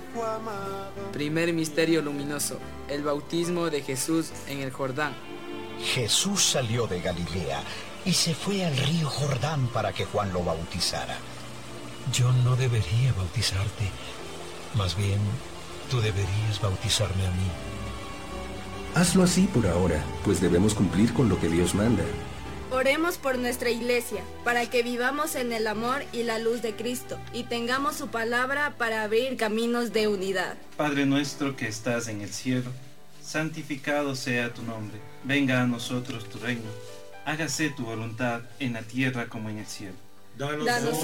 Primer misterio luminoso, el bautismo de Jesús en el Jordán. Jesús salió de Galilea y se fue al río Jordán para que Juan lo bautizara. Yo no debería bautizarte, más bien tú deberías bautizarme a mí. Hazlo así por ahora, pues debemos cumplir con lo que Dios manda. Oremos por nuestra iglesia, para que vivamos en el amor y la luz de Cristo, y tengamos su palabra para abrir caminos de unidad. Padre nuestro que estás en el cielo, santificado sea tu nombre. Venga a nosotros tu reino. Hágase tu voluntad en la tierra como en el cielo. Danos